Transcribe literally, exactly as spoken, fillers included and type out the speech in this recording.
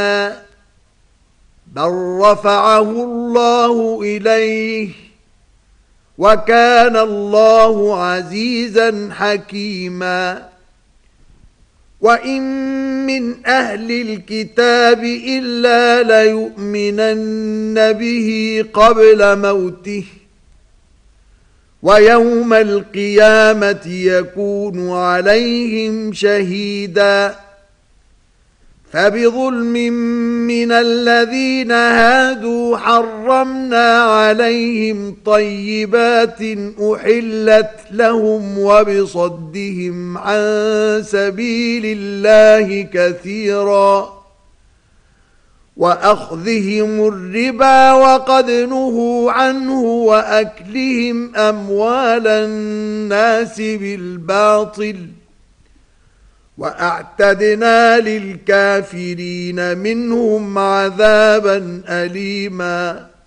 بل رفعه الله إليه وكان الله عزيزا حكيما وإن من أهل الكتاب إلا ليؤمنن به قبل موته ويوم القيامة يكون عليهم شهيدا فبظلم من الذين هادوا حرمنا عليهم طيبات أحلت لهم وبصدهم عن سبيل الله كثيرا وأخذهم الربا وقد نهوا عنه وأكلهم أموال الناس بالباطل وأعتدنا للكافرين منهم عذابا أليما